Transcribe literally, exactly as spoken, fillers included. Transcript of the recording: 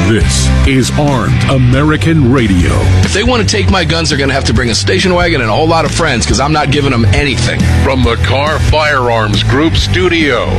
This is Armed American Radio. If they want to take my guns, they're going to have to bring a station wagon and a whole lot of friends, because I'm not giving them anything. From the Car Firearms Group studio,